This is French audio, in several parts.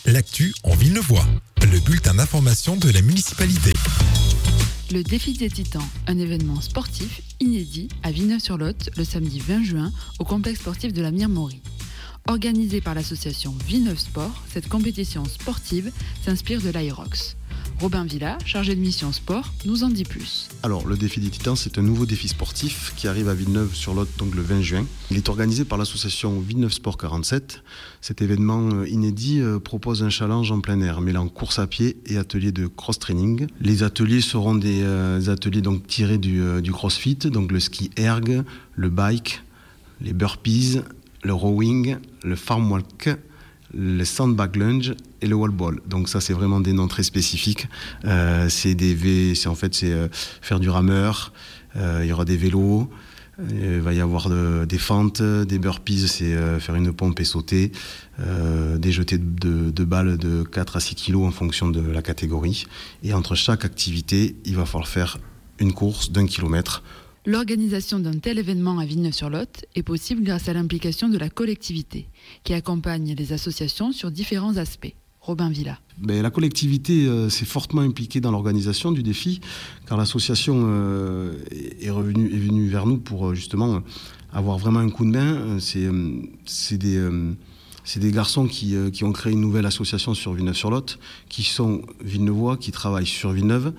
l'actu en Villeneuvois, le bulletin d'information de la municipalité. Le défi des titans, un événement sportif inédit à Villeneuve-sur-Lot le samedi 20 juin au complexe sportif de la Mire-Maury. Organisée par l'association Villeneuve Sport, cette compétition sportive s'inspire de l'Aerox. Robin Villa, chargé de mission sport, nous en dit plus. Alors, le défi des titans, c'est un nouveau défi sportif qui arrive à Villeneuve-sur-Lot donc le 20 juin. Il est organisé par l'association Villeneuve Sport 47. Cet événement inédit propose un challenge en plein air, mêlant course à pied et ateliers de cross-training. Les ateliers seront des ateliers donc tirés du crossfit, donc le ski erg, le bike, les burpees, le rowing, le farm walk, le sandbag lunge et le wall ball. Donc ça, c'est vraiment des noms très spécifiques. C'est faire du rameur. Il y aura des vélos. Il va y avoir des fentes, des burpees, c'est faire une pompe et sauter. Des jetés de balles de 4 à 6 kilos en fonction de la catégorie. Et entre chaque activité, il va falloir faire une course d'1 kilomètre. L'organisation d'un tel événement à Villeneuve-sur-Lot est possible grâce à l'implication de la collectivité, qui accompagne les associations sur différents aspects. Robin Villa. La collectivité s'est fortement impliquée dans l'organisation du défi, car l'association est venue vers nous pour justement avoir vraiment un coup de main. C'est des garçons qui ont créé une nouvelle association sur Villeneuve-sur-Lot, qui sont villeneuvois, qui travaillent sur Villeneuve.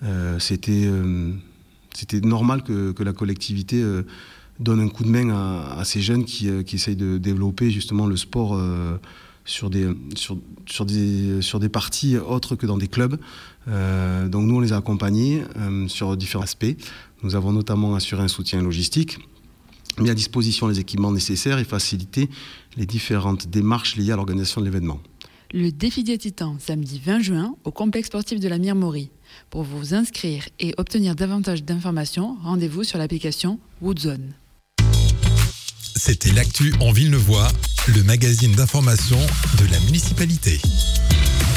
C'était normal que la collectivité donne un coup de main à ces jeunes qui essayent de développer justement le sport sur des parties autres que dans des clubs. Donc nous, on les a accompagnés sur différents aspects. Nous avons notamment assuré un soutien logistique, mis à disposition les équipements nécessaires et facilité les différentes démarches liées à l'organisation de l'événement. Le défi des titans, samedi 20 juin, au complexe sportif de la Mire-Maury. Pour vous inscrire et obtenir davantage d'informations, rendez-vous sur l'application Woodzone. C'était l'actu en Villeneuvois, le magazine d'information de la municipalité.